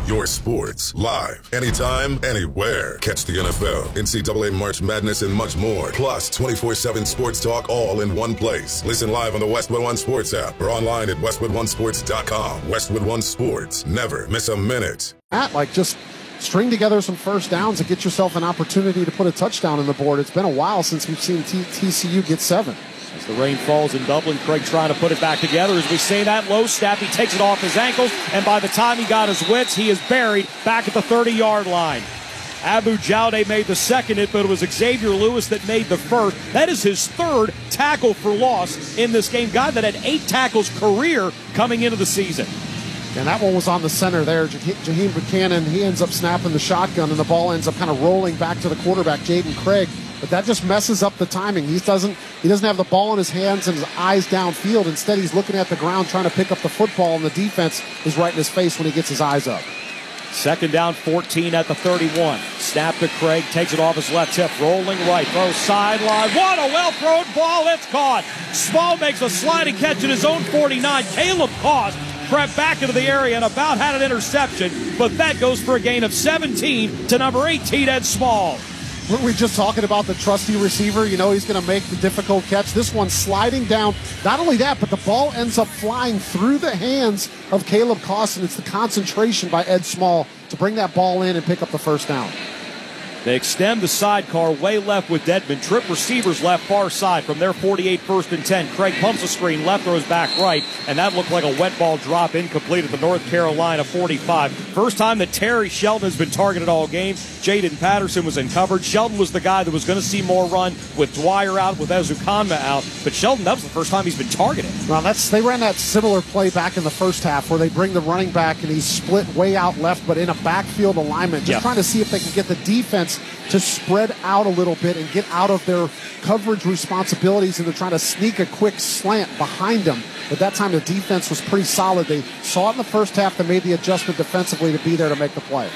your sports, live, anytime, anywhere. Catch the NFL, NCAA March Madness, and much more. Plus 24/7 sports talk all in one place. Listen live on the Westwood One Sports app or online at westwoodonesports.com. Westwood One Sports. Never miss a minute. Just string together some first downs and get yourself an opportunity to put a touchdown on the board. It's been a while since we've seen TCU get 7. As the rain falls in Dublin, Craig trying to put it back together. As we say that, low snap, he takes it off his ankles, and by the time he got his wits, he is buried back at the 30-yard line. Abu Jaude made the second hit, but it was Xavier Lewis that made the first. That is his 3rd tackle for loss in this game. Guy that had 8 tackles career coming into the season. And that one was on the center there. Jaheim Buchanan, he ends up snapping the shotgun, and the ball ends up kind of rolling back to the quarterback, Jaden Craig. But that just messes up the timing. He doesn't have the ball in his hands and his eyes downfield. Instead, he's looking at the ground trying to pick up the football, and the defense is right in his face when he gets his eyes up. 2nd down, 14 at the 31. Snap to Craig, takes it off his left hip, rolling right, throws sideline. What a well-thrown ball, it's caught. Small makes a sliding catch at his own 49. Caleb Koss crept back into the area and about had an interception, but that goes for a gain of 17 to number 18, Ed Small. Weren't we just talking about the trusty receiver? You know he's going to make the difficult catch. This one sliding down. Not only that, but the ball ends up flying through the hands of Caleb Koss. It's the concentration by Ed Small to bring that ball in and pick up the first down. They extend the sidecar way left with Dedmon. Trip receivers left far side from their 48, 1st and 10. Craig pumps the screen, left throws back right, and that looked like a wet ball drop incomplete at the North Carolina 45. First time that Terry Sheldon has been targeted all game. Jaden Patterson was in coverage. Sheldon was the guy that was going to see more run with Dwyer out, with Ezukanma out. But Sheldon, that was the first time he's been targeted. Well, they ran that similar play back in the first half where they bring the running back and he's split way out left, but in a backfield alignment, just trying to see if they can get the defense to spread out a little bit and get out of their coverage responsibilities, and they're trying to sneak a quick slant behind them. But that time the defense was pretty solid. They saw it in the first half. They made the adjustment defensively to be there to make the play.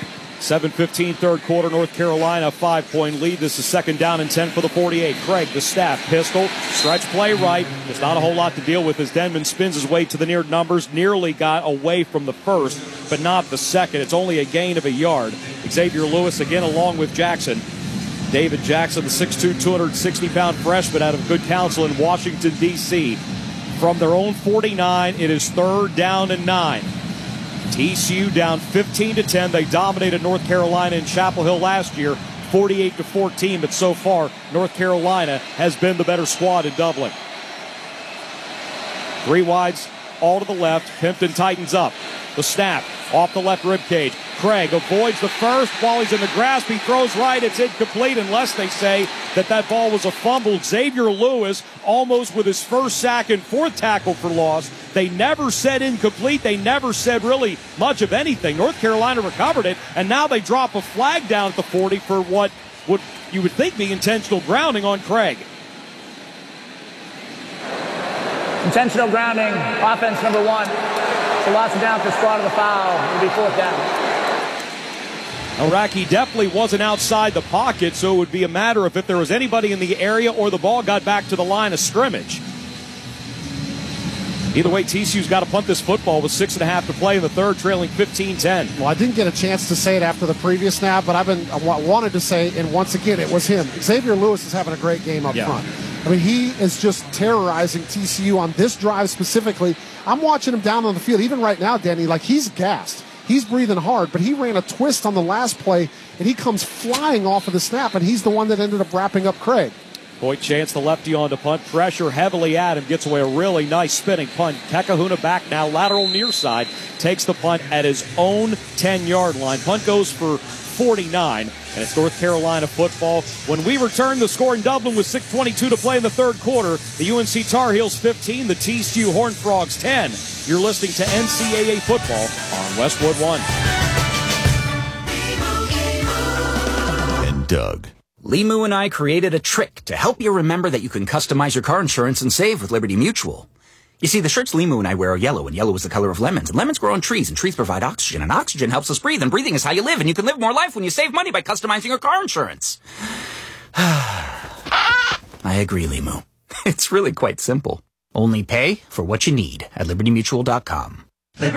7:15 third quarter, North Carolina 5-point lead. This is 2nd down and 10 for the 48. Craig, the snap, pistol, stretch play right. There's not a whole lot to deal with as Denman spins his way to the near numbers. Nearly got away from the first, but not the second. It's only a gain of a yard. Xavier Lewis again along with Jackson. David Jackson, the 6'2", 260-pound freshman out of good counsel in Washington, D.C. From their own 49, it is 3rd down and 9. TCU down 15-10. They dominated North Carolina in Chapel Hill last year, 48-14. But so far, North Carolina has been the better squad in Dublin. 3 wides, all to the left. Pimpton tightens up. The snap off the left rib cage. Craig avoids the first. While he's in the grasp, he throws right. It's incomplete unless they say that ball was a fumble. Xavier Lewis almost with his first sack and 4th tackle for loss. They never said incomplete. They never said really much of anything. North Carolina recovered it, and now they drop a flag down at the 40 for what you would think be intentional grounding on Craig. Intentional grounding, offense number 1. So lots of down for squad of the foul. It'll be 4th down. Araki definitely wasn't outside the pocket, so it would be a matter of if there was anybody in the area or the ball got back to the line of scrimmage. Either way, TCU's got to punt this football with 6.5 to play in the third, trailing 15-10. Well, I didn't get a chance to say it after the previous snap, but I wanted to say, and once again, it was him. Xavier Lewis is having a great game up front. I mean, he is just terrorizing TCU on this drive specifically. I'm watching him down on the field, even right now, Danny, like he's gassed. He's breathing hard, but he ran a twist on the last play, and he comes flying off of the snap, and he's the one that ended up wrapping up Craig. Point chance, the lefty on to punt. Pressure heavily at him. Gets away a really nice spinning punt. Kekahuna back now, lateral near side. Takes the punt at his own 10-yard line. Punt goes for 49, and it's North Carolina football. When we return, the score in Dublin with 6:22 to play in the third quarter. The UNC Tar Heels 15, the TCU Horned Frogs 10. You're listening to NCAA football on Westwood One. And Doug. Limu and I created a trick to help you remember that you can customize your car insurance and save with Liberty Mutual. You see, the shirts Limu and I wear are yellow, and yellow is the color of lemons. And lemons grow on trees, and trees provide oxygen. And oxygen helps us breathe, and breathing is how you live. And you can live more life when you save money by customizing your car insurance. I agree, Limu. It's really quite simple. Only pay for what you need at LibertyMutual.com.